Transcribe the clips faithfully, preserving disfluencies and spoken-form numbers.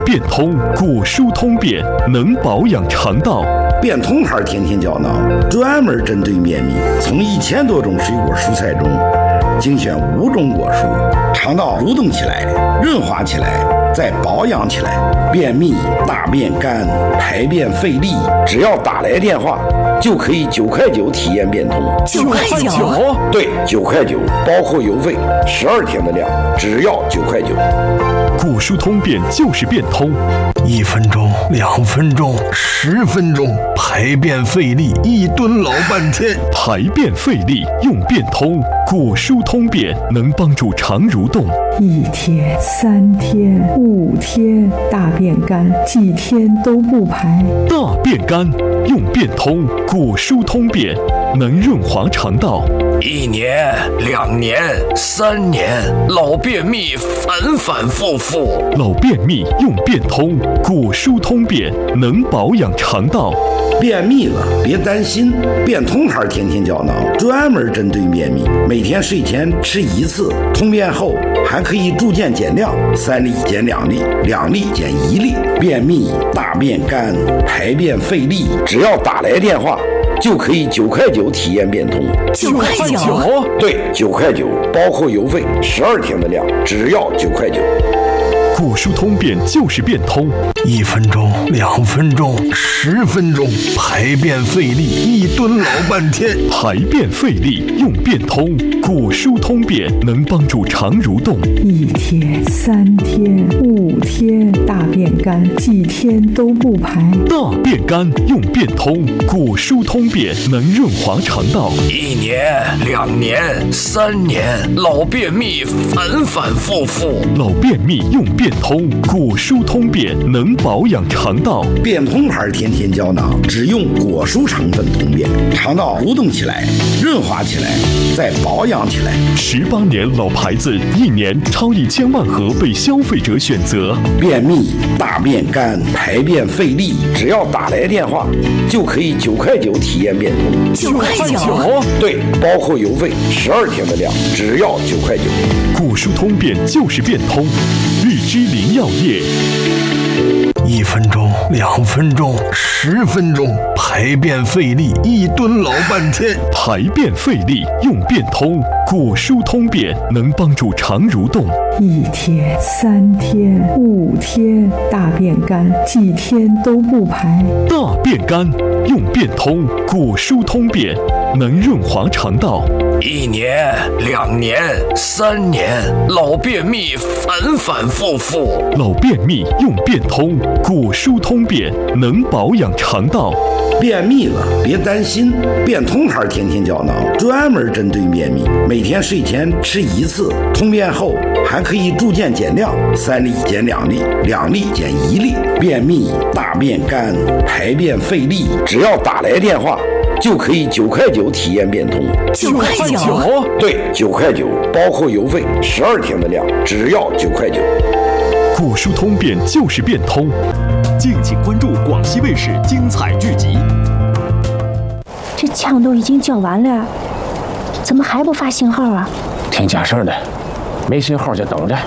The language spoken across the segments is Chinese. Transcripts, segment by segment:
变通果蔬通便，能保养肠道。 变通牌甜甜胶囊专门针对便秘，从一千多种水果蔬菜中精选五种果蔬，肠道蠕动起来，润滑起来，再保养起来。便秘、大便干、排便费力，只要打来电话，就可以九块九体验变通。 九块九？ 对，九块九，包括邮费，十二天的量，只要九块九。 果蔬通便就是变通， 一分钟、两分钟、十分钟，排便费力，一蹲老半天。 排便费力用变通，果蔬通便能帮助肠蠕动。 一天、三天、五天，大便干，几天都不排。 大便干用变通，果蔬通便能润滑肠道。 一年、两年、三年，老便秘反反复复。 老便秘用变通，果蔬通便能保养肠道。 便秘了别担心，变通牌甜甜胶囊专门针对便秘，每天睡前吃一次，通便后还可以逐渐减量，三粒减两粒，两粒减一粒。便秘、大便干、排便费力，只要打来电话，就可以九块九体验变通。 九块九？ 对，九块九，包括邮费，十二天的量，只要九块九。 果蔬通便就是变通， 一分钟、两分钟、十分钟，排便费力，一蹲老半天。 排便费力用变通，果蔬通便能帮助肠蠕动。 一天、三天、五天，大便干，几天都不排。 大便干用变通，果蔬通便能润滑肠道。 一年、两年、三年，老便秘反反复复。 老便秘用变通，果蔬通便能保养肠道。 变通牌甜甜胶囊只用果蔬成分通便，肠道蠕动起来，润滑起来，再保养起来。 十八年老牌子，一年超一千万盒被消费者选择。 便秘、大便干、排便费力，只要打来电话，就可以九块九体验变通。 九块九？ 对，包括邮费，十二天的量，只要九块九。 果蔬通便就是变通，日之林药业。 一分钟、两分钟、十分钟，排便费力，一蹲老半天。 排便费力用变通，果蔬通便能帮助肠蠕动。 一天、三天、五天，大便干，几天都不排。 大便干用变通，果蔬通便能润滑肠道。 一年、两年、三年，老便秘反反复复。 老便秘用变通，果蔬通便能保养肠道。 便秘了别担心，变通牌甜甜胶囊专门针对便秘，每天睡前吃一次，通便后还可以逐渐减量，三粒减两粒，两粒减一粒。便秘、大便干、排便费力，只要打来电话，就可以九块九体验变通。 九块九？ 对，九块九，包括邮费，十二天的量，只要九块九。 果蔬通便就是变通。 敬请关注广西卫视精彩剧集。 这枪都已经交完了，怎么还不发信号啊？ 听假事的，没信号就等着。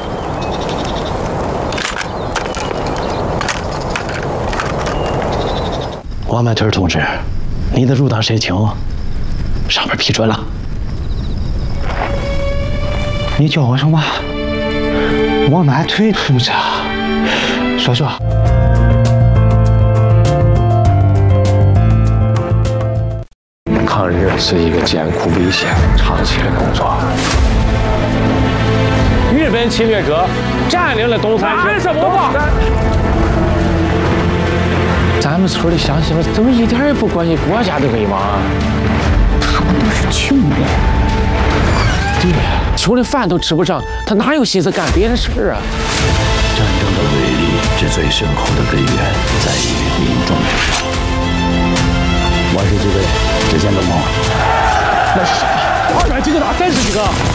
王满屯同志，你的入党申请上面批准了，你叫我什么？王满屯同志，说说。 抗日是一个艰苦危险、长期的工作。 日本侵略者占领了东三省，什么话？ 咱们村的乡亲们怎么一点也不关心国家的危亡啊？ 他们都是穷人。 对呀，穷的饭都吃不上，他哪有心思干别的事啊？ 战争的威力之最深厚的根源在于民众之上。我是这位之前的猫。 那是什么？二百几个打三十几个。